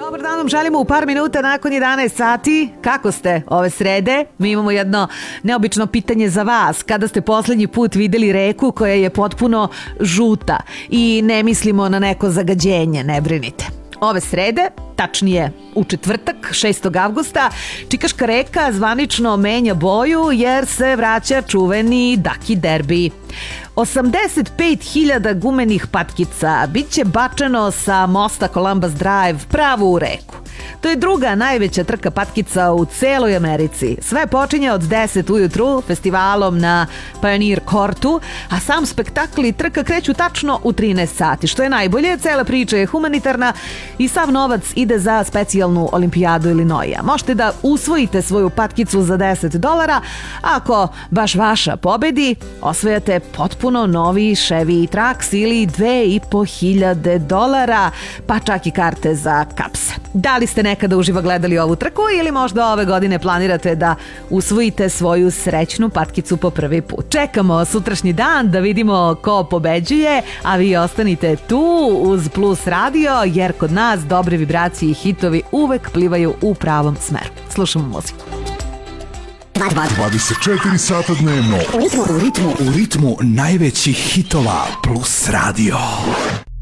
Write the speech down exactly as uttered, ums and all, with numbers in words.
Dobar dan vam želimo u par minuta nakon jedanaest sati. Kako ste ove srede? Mi imamo jedno neobično pitanje za vas. Kada ste poslednji put videli reku koja je potpuno žuta? I ne mislimo na neko zagađenje, ne brinite. Ove srede, tačnije u četvrtak, šestog avgusta, Čikaška reka zvanično menja boju jer se vraća čuveni Daki derbi. osamdeset pet hiljada gumenih patkica bit će bačeno sa mosta Columbus Drive pravo u reku. To je druga najveća trka patkica u celoj Americi. Sve počinje od deset ujutru festivalom na Pioneer Courtu, a sam spektakl i trka kreću tačno u trinaest sati. Što je najbolje, cela priča je humanitarna i sav novac ide za specijalnu olimpijadu Illinoisa. Možete da usvojite svoju patkicu za deset dolara, a ako baš vaša pobedi, osvajate potpuno novi Chevy Trax ili dve i po hiljade dolara, pa čak i karte za kapse. Da li ste nekada uživo gledali ovu trku ili možda ove godine planirate da usvojite svoju srećnu patkicu po prvi put? Čekamo sutrašnji dan da vidimo ko pobeđuje, a vi ostanite tu uz Plus Radio jer kod nas dobre vibracije i hitovi uvek plivaju u pravom smeru. Slušamo muziku. dvadeset četiri sata dnevno u ritmu, u ritmu, u ritmu najvećih hitova Plus Radio.